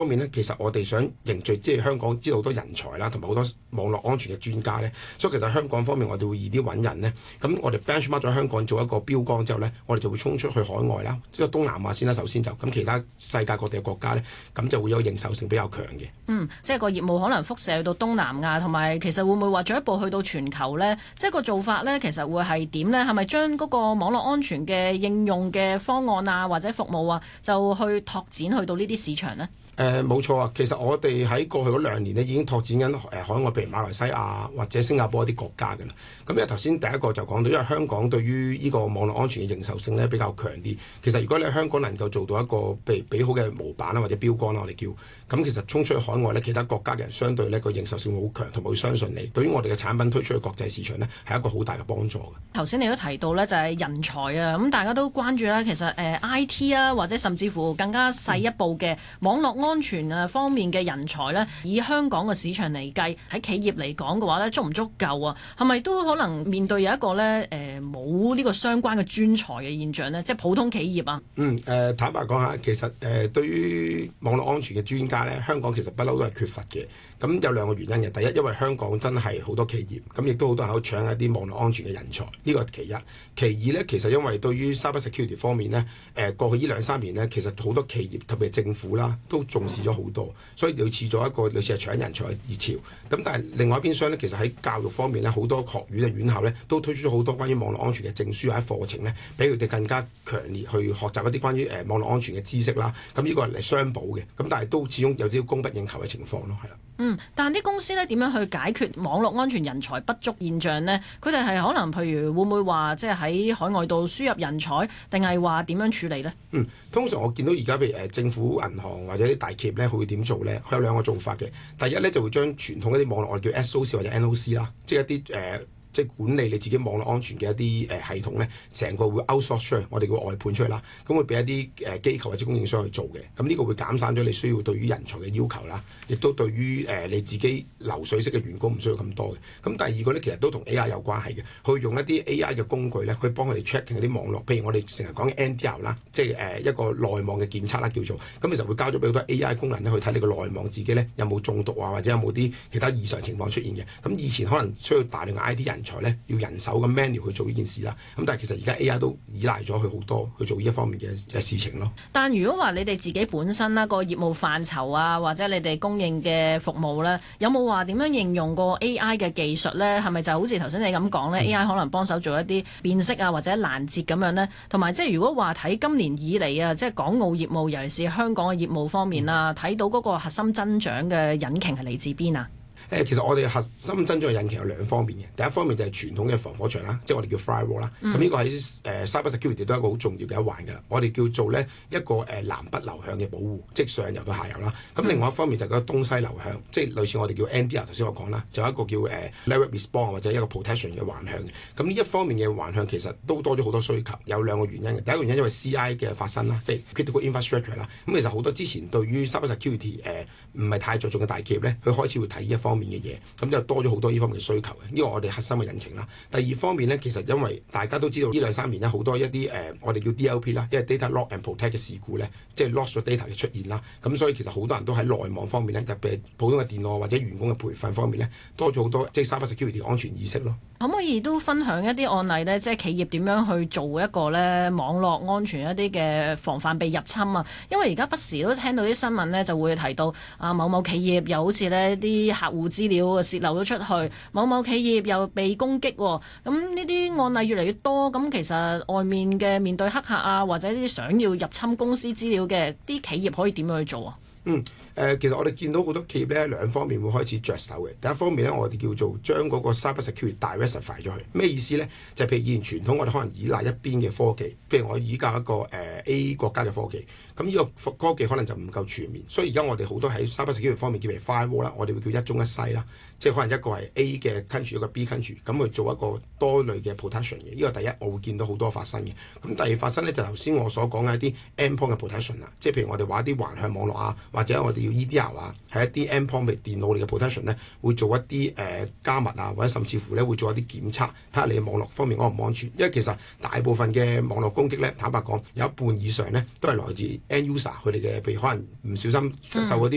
方面咧，其實我哋想凝聚即係香港知道好多人才啦，同埋好多網絡安全嘅專家咧，所以其實香港方面我哋會易啲揾人咧。咁我哋 benchmark 咗香港做一個標杆之後咧，我哋就會衝出去海外啦，即係東南亞先啦。首先就咁，其他世界各地嘅國家咧，咁就會有認受性比較強嘅。 即係個業務可能輻射去到東南亞，同埋其實會唔會話進一步去到全球咧？即係個做法咧，其實會係點咧？係咪將嗰個網絡安全嘅應用嘅方案啊，或者服務啊，就去拓展去到呢啲市場咧？ 冇錯啊，其實我哋喺過去嗰2年咧已經拓展緊海外，譬如馬來西亞或者新加坡一啲國家㗎啦。咁因為頭先第一個就講到，因為香港對於呢個網絡安全嘅認受性咧比較強啲。其實如果你喺香港能夠做到一個譬如俾好嘅模板啦或者標杆啦，我哋叫咁，其實衝出去海外咧，其他國家嘅人相對呢個認受性會好強，同埋會相信你。對於我哋嘅產品推出去國際市場呢，係一個好大嘅幫助嘅。 頭先你都提到呢，就係人才啊，咁大家都關注啦。其實IT 啊，或者甚至乎更加細一步嘅網絡安全啊方面嘅人才呢，以香港嘅市場嚟計，喺企業嚟講嘅話呢，足唔足夠啊？係咪都可能面對有一個呢冇呢個相關嘅專才嘅現象呢？即係普通企業啊？ 坦白講下，其實對於網絡安全嘅專家呢，香港其實不嬲都係缺乏嘅。咁有2個原因嘅，第一，因為香港真係好多企業，咁亦都好多人喺度搶一啲網絡安全嘅人才，呢個係其一。其二呢，其實因為對於 cyber security 方面呢，過去呢2-3年呢，其實好多企業特別係政府啦，都重視咗好多，所以類似咗一個類似係搶人才嘅熱潮。咁但係另外一邊廂呢，其實喺教育方面呢，好多學院嘅院校呢，都推出咗好多關於網絡安全嘅證書或者課程呢，俾佢哋更加強烈去學習一啲關於網絡安全嘅知識啦。咁呢個係嚟雙補嘅，咁但係都始終有啲供不應求嘅情況咯，係啦。 但啲公司咧點樣去解決網絡安全人才不足現象呢？佢哋係可能譬如會唔會話即係喺海外度輸入人才，定係話點樣處理呢？ 通常我見到而家譬如政府銀行或者啲大企業咧，佢會點做咧？佢有2個做法嘅。第一咧就會將傳統一啲網絡我哋叫 SOC 或者 NOC 啦，即係一啲即係管理你自己網絡安全嘅一啲系統咧，成個會 outsource 出去，我哋叫外判出去啦。咁會俾一啲機構或者供應商去做嘅。咁呢個會減省咗你需要對於人才嘅要求啦，亦都對於你自己流水式嘅員工唔需要咁多嘅。咁第二個咧，其實都同 AI 有關係嘅，去用一啲 AI 嘅工具咧，去幫佢哋 checking 嗰啲網絡。譬如我哋成日講嘅 NDR 啦，即係一個內網嘅檢測啦，叫做咁，其實會交咗俾好多 AI 功能咧，去睇你個內網自己咧有冇中毒啊，或者有冇啲其他異常情況出現嘅。咁以前可能需要大量嘅 IT 人才咧，要人手咁 manual 去做呢件事啦。咁但係其實而家 AI 都依賴咗佢好多去做呢一方面嘅事情咯。 但如果話你哋自己本身啦個業務範疇啊，或者你哋供應嘅服務咧，有冇話點樣應用過 AI 嘅技術咧？係咪就好似頭先你咁講咧？AI 可能幫手做一啲辨識啊，或者攔截咁樣咧？同埋即係如果話睇今年以嚟啊，即係港澳業務，尤其是香港嘅業務方面啊，睇到嗰個核心增長嘅引擎係嚟自邊啊？ 其實我哋核心增長嘅引擎有2方面嘅。第一方面就係傳統嘅防火牆啦，即係我哋叫 firewall 啦。咁呢個喺cyber security 都係一個好重要嘅一環㗎啦。我哋叫做呢一個南北流向嘅保護，即係上游到下游啦。咁另外一方面就係個東西流向，即係類似我哋叫 NDR 頭先我講啦，就有一個叫level response 或者一個 protection 嘅環向嘅。咁呢一方面嘅環向其實都多咗好多需求，有2個原因嘅。第一個原因因為 CI 嘅發生啦，即係 critical infrastructure 啦。咁其實好多之前對於 cyber security 唔係太着重嘅大企業呢，佢開始會睇呢一方面嘅嘢，咁就多咗好多呢方面嘅需求嘅，呢個我哋核心嘅引擎啦。第二方面呢，其實因為大家都知道呢2-3年呢，好多一啲我哋叫 DLP 啦，因為 data lock and protect 嘅事故呢，即係 lost 咗 data 嘅出現啦。咁所以其實好多人都喺內網方面呢，特別係普通嘅電腦或者員工嘅培訓方面呢，多咗好多即係 cyber security 安全意識咯。 可唔可以都分享一啲案例呢？即係企業點樣去做一個呢網絡安全一啲嘅防範被入侵啊？因為而家不時都聽到啲新聞呢，就會提到某某企業又好似呢啲客戶資料洩漏咗出去，某某企業又被攻擊喎。咁呢啲案例越嚟越多，咁其實外面嘅面對黑客啊，或者呢啲想要入侵公司資料嘅啲企業可以點樣去做啊？ 其實我哋見到好多企業咧2方面會開始着手嘅。第一方面咧，我哋叫做將嗰個 cyber security diversify 咗佢。咩意思咧？就係譬如以前傳統我哋可能依賴一邊嘅科技，譬如我依靠一個A 國家嘅科技，咁呢個科技可能就唔夠全面，所以而家我哋好多喺 cyber security 方面叫為 firewall 啦，我哋會叫一中一西啦，即係可能一個係 A 嘅 country 一個 B country，咁去做一個多類嘅 protection 嘅。呢個第一我會見到好多發生嘅。咁第二發生咧就頭先我所講嘅一啲 endpoint 嘅 protection 啦，即係譬如我哋話一啲橫向網絡啊，或者我哋要 EDR 啊，係一啲 endpoint 嘅電腦嚟嘅 protection 咧，會做一啲加密啊，或者甚至乎咧會做一啲檢測，睇下你嘅網絡方面安唔安全。因為其實大部分嘅網絡攻擊咧，坦白講有一半以上咧都係來自 end user 佢哋嘅，譬如可能唔小心受嗰啲